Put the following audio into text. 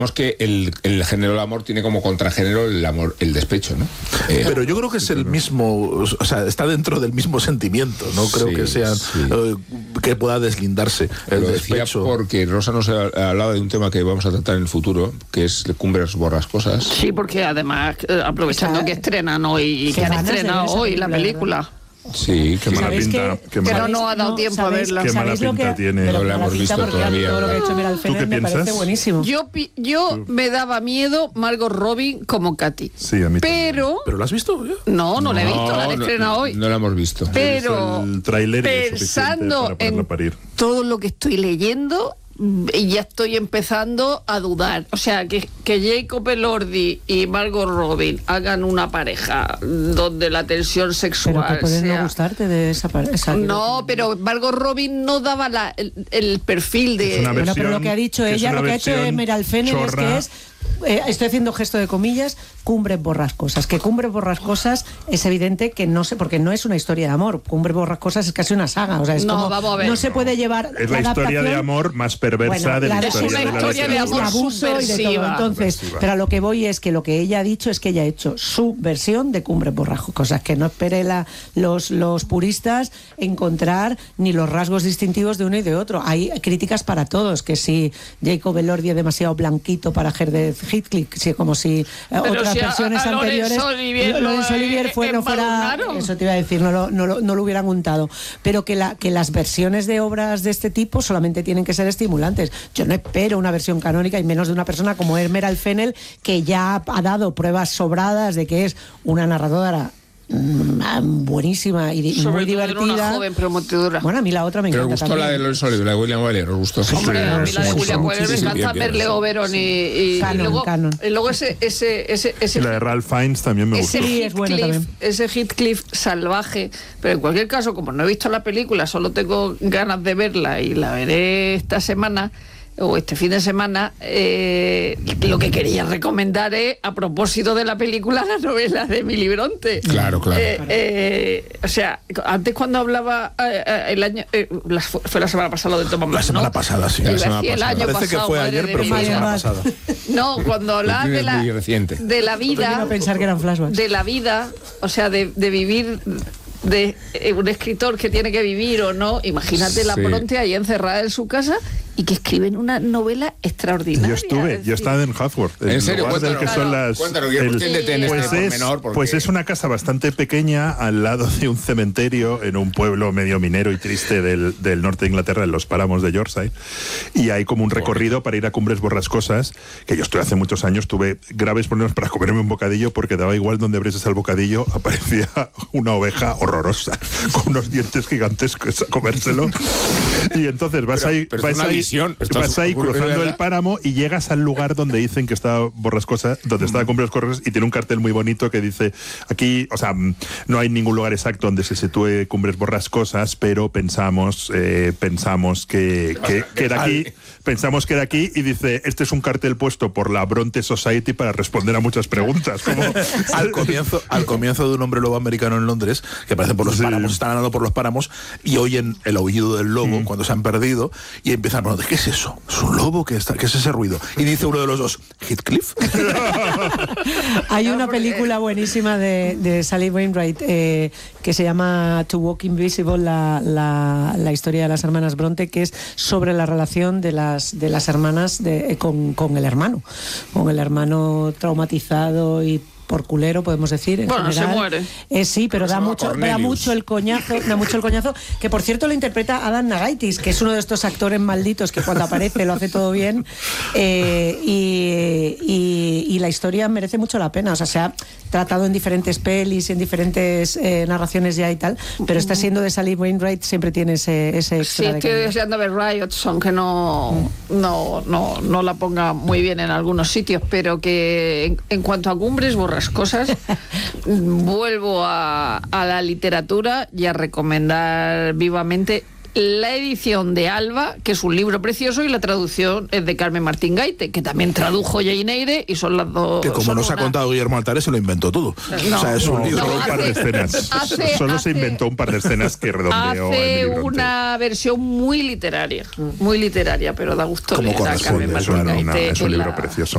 que el género del amor tiene como contragénero el amor, el despecho, ¿no? Pero yo creo que es el mismo, o sea, está dentro del mismo sentimiento, no creo que sea que pueda deslindarse el despecho. Porque Rosa nos hablaba de un tema que vamos a tratar en el futuro, que es Cumbres Borrascosas. Sí, porque además, aprovechando que estrenan hoy y que han estrenado hoy la película. Sí, qué mala pinta. Pero no ha dado tiempo a verla. Qué mala pinta tiene. No la hemos visto todavía. Todo lo que ha hecho Emerald Fennell me parece buenísimo. Yo me daba miedo Margot Robbie como Katy. Sí, a mí pero ¿la has visto? No la he visto, la han estrenado hoy. No la hemos visto. Pero el tráiler pensando en todo lo que estoy leyendo, y ya estoy empezando a dudar. O sea, que Jacob Elordi y Margot Robbie hagan una pareja donde la tensión sexual pero puede no gustarte de esa pareja. No, pero Margot Robbie no daba el perfil de... Bueno, pero lo que ha dicho ella, lo que ha hecho Emerald Fennell es que es... estoy haciendo gesto de comillas, Cumbres Borrascosas. Que Cumbres Borrascosas es evidente que no sé, porque no es una historia de amor. Cumbres Borrascosas es casi una saga. O sea, es como, vamos a ver. No se puede llevar. Es la historia de amor más perversa de la historia de la historia de amor, abuso y de todo. Entonces, pero a lo que voy es que lo que ella ha dicho es que ella ha hecho su versión de Cumbres Borrascosas. Que no espere los puristas encontrar ni los rasgos distintivos de uno y de otro. Hay críticas para todos, que si Jacob Elordi es demasiado blanquito para Heathcliff, como si otras versiones anteriores Laurence Olivier no fuera, eso te iba a decir, no lo hubieran untado, pero que las versiones de obras de este tipo solamente tienen que ser estimulantes. Yo no espero una versión canónica, y menos de una persona como Emerald Fennell, que ya ha dado pruebas sobradas de que es una narradora buenísima y muy divertida. Una joven prometedora. Bueno, a mí la otra me encanta. ¿Pero gustó también. la de Laurence Olivier, la de William Wyler? ¿Os gustó? Hombre, a mí la de William Wyler me encanta, Merle Oberon y luego ese la de Ralph Fiennes también me gustó. Sí, es bueno también. Ese Heathcliff salvaje, pero en cualquier caso, como no he visto la película, solo tengo ganas de verla y la veré esta semana o este fin de semana. Lo que quería recomendar es, a propósito de la película, la novela de Emily Bronte. Claro. O sea, antes cuando hablaba el año... fue la semana pasada lo de Thomas Mann, La semana pasada, sí. El año Parece pasado, que fue ayer, pero fue la semana pasada. No, cuando hablaba de la vida... pensar que eran flashbacks. De la vida, o sea, de vivir... de un escritor que tiene que vivir o no, imagínate la Bronte ahí encerrada en su casa y que escriben una novela extraordinaria. Yo estaba en Hathworth. ¿En serio? Cuéntanos, pues es una casa bastante pequeña al lado de un cementerio en un pueblo medio minero y triste del norte de Inglaterra, en los páramos de Yorkshire, y hay como un recorrido para ir a Cumbres Borrascosas, que yo estuve hace muchos años, tuve graves problemas para comerme un bocadillo porque daba igual donde abrieses el bocadillo, aparecía una oveja horrorosa, con unos dientes gigantescos a comérselo. Y entonces vas ahí cruzando el páramo y llegas al lugar donde dicen que está Borrascosa, donde está Cumbres Borrascosas, y tiene un cartel muy bonito que dice, aquí, o sea, no hay ningún lugar exacto donde se sitúe Cumbres Borrascosas, pero pensamos que era aquí. Pensamos que era aquí, y dice, este es un cartel puesto por la Bronte Society para responder a muchas preguntas. Como... al comienzo de Un hombre lobo americano en Londres, que aparecen por los páramos, están andando por los páramos y oyen el aullido del lobo cuando se han perdido y empiezan a preguntar, ¿qué es eso? ¿Es un lobo? ¿Qué es ese ruido? Y dice uno de los dos, ¿Heathcliff? Hay una película buenísima de Sally Wainwright que se llama To Walk Invisible, la historia de las hermanas Bronte, que es sobre la relación de las hermanas con el hermano traumatizado y por culero, podemos decir, en general. Se muere. Sí, pero da mucho el coñazo, que por cierto lo interpreta Adam Nagaitis, que es uno de estos actores malditos que cuando aparece lo hace todo bien, y la historia merece mucho la pena. O sea, se ha tratado en diferentes pelis, en diferentes narraciones ya y tal, pero está siendo de Sally Wainwright, siempre tiene ese extra. Sí, estoy deseando ver Riots, aunque no la ponga muy bien en algunos sitios, pero que en cuanto a Cumbres Borrascosas, vuelvo a la literatura y a recomendar vivamente la edición de Alba, que es un libro precioso, y la traducción es de Carmen Martín Gaite, que también tradujo Jane Eyre, y son las dos. Que como nos ha contado Guillermo Altares, se lo inventó todo. No, o sea, es un libro. Solo un par de escenas. Solo se inventó un par de escenas que redondeó. Hace una versión muy literaria, pero da gusto como leer a Carmen Martín Gaite. Es un libro precioso.